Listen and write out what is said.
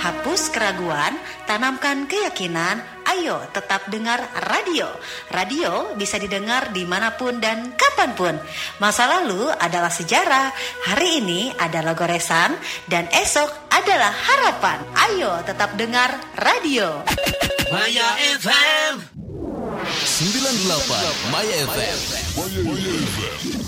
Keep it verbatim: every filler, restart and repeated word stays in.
Hapus keraguan, tanamkan keyakinan. Ayo tetap dengar radio. Radio bisa didengar dimanapun dan kapanpun. Masa lalu adalah sejarah, hari ini adalah goresan, dan esok adalah harapan. Ayo tetap dengar radio. Maya F M sembilan puluh delapan Maya F M. Maya F M.